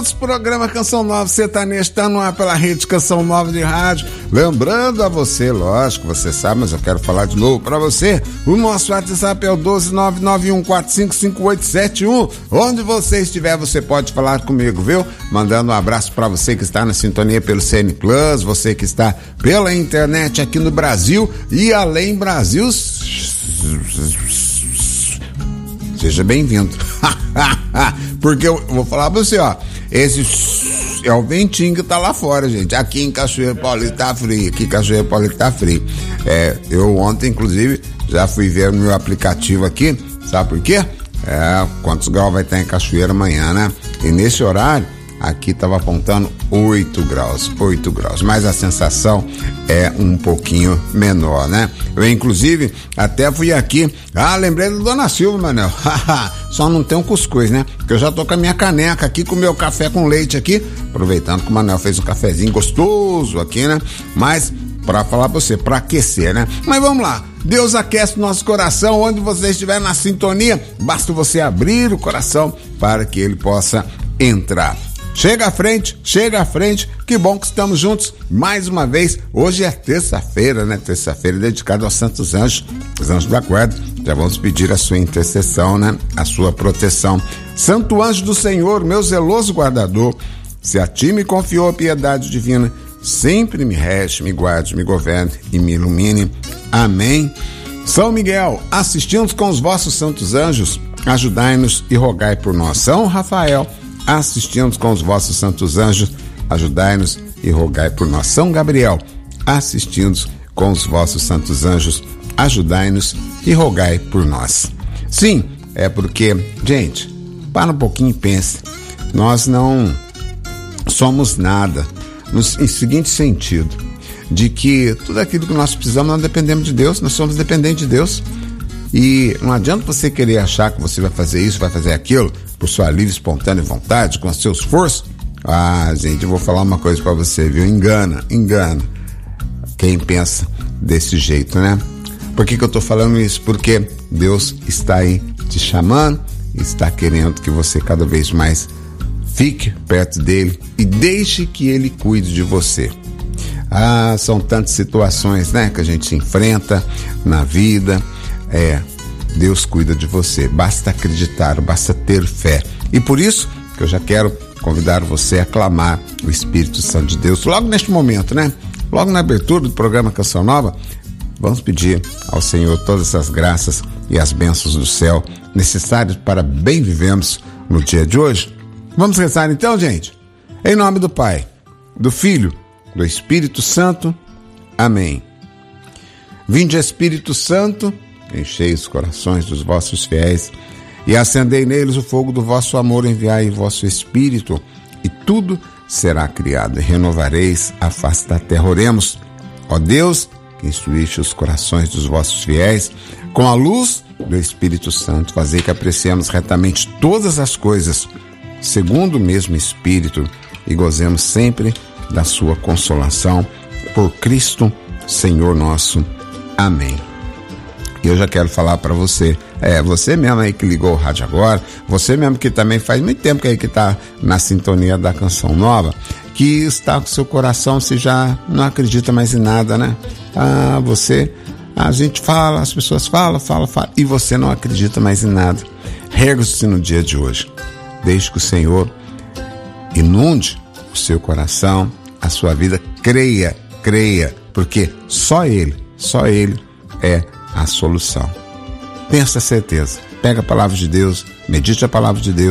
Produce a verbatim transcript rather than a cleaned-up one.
Programa Canção Nova Sertaneja está no ar pela rede Canção Nova de Rádio. Lembrando a você, lógico, você sabe, mas eu quero falar de novo para você. O nosso WhatsApp é o doze nove nove um quatro cinco cinco oito sete um. Onde você estiver, você pode falar comigo, viu? Mandando um abraço para você que está na sintonia pelo C N Plus, você que está pela internet aqui no Brasil e além Brasil. Seja bem-vindo. Porque eu vou falar pra você, ó. Esse é o ventinho que tá lá fora, gente. Aqui em Cachoeira Paulista tá frio. Aqui em Cachoeira Paulista tá frio. É, eu ontem, inclusive, já fui ver no meu aplicativo aqui. Sabe por quê? É, quantos graus vai estar em Cachoeira amanhã, né? E nesse horário, aqui tava apontando oito graus, oito graus, mas a sensação é um pouquinho menor, né? Eu, inclusive, até fui aqui, ah, lembrei da Dona Silva, Manel, só não tem um cuscuz, né? Porque eu já tô com a minha caneca aqui, com o meu café com leite aqui, aproveitando que o Manel fez um cafezinho gostoso aqui, né? Mas, pra falar pra você, pra aquecer, né? Mas vamos lá. Deus aquece o nosso coração, onde você estiver na sintonia, basta você abrir o coração para que ele possa entrar. Chega à frente, chega à frente, que bom que estamos juntos mais uma vez. Hoje é terça-feira, né? Terça-feira dedicada aos Santos Anjos, os Anjos da Guarda. Já vamos pedir a sua intercessão, né? A sua proteção. Santo Anjo do Senhor, meu zeloso guardador, se a ti me confiou a piedade divina, sempre me rege, me guarde, me governe e me ilumine. Amém. São Miguel, assistindo com os vossos santos anjos, ajudai-nos e rogai por nós. São Rafael, assistindo com os vossos santos anjos, ajudai-nos e rogai por nós. São Gabriel, assistindo com os vossos santos anjos, ajudai-nos e rogai por nós. Sim, é porque, gente, para um pouquinho e pense, nós não somos nada, no seguinte sentido, de que tudo aquilo que nós precisamos, nós dependemos de Deus, nós somos dependentes de Deus. E não adianta você querer achar que você vai fazer isso, vai fazer aquilo, por sua livre, espontânea vontade, com seu esforço. Ah, gente, eu vou falar uma coisa pra você, viu? Engana, engana quem pensa desse jeito, né? Por que que eu tô falando isso? Porque Deus está aí te chamando, está querendo que você cada vez mais fique perto dele e deixe que ele cuide de você. Ah, são tantas situações, né, que a gente se enfrenta na vida. É, Deus cuida de você, basta acreditar, basta ter fé. E por isso que eu já quero convidar você a clamar o Espírito Santo de Deus logo neste momento, né? Logo na abertura do programa Canção Nova, vamos pedir ao Senhor todas as graças e as bênçãos do céu necessárias para bem vivermos no dia de hoje. Vamos rezar então, gente? Em nome do Pai, do Filho, do Espírito Santo. Amém. Vinde, Espírito Santo, enchei os corações dos vossos fiéis e acendei neles o fogo do vosso amor, enviai o vosso Espírito e tudo será criado e renovareis a face da terra. Oremos. Ó Deus, que instruíste os corações dos vossos fiéis com a luz do Espírito Santo, fazei que apreciemos retamente todas as coisas segundo o mesmo Espírito e gozemos sempre da sua consolação por Cristo Senhor nosso. Amém. E eu já quero falar para você, é, você mesmo aí que ligou o rádio agora, você mesmo que também faz muito tempo que aí que tá na sintonia da Canção Nova, que está com seu coração, você já não acredita mais em nada, né? Ah, você, a gente fala, as pessoas falam, falam, falam, e você não acredita mais em nada. Ergue-se no dia de hoje. Deixe que o Senhor inunde o seu coração, a sua vida, creia, creia, porque só Ele, só Ele é a solução. Tenha essa certeza. Pega a palavra de Deus, medite a palavra de Deus.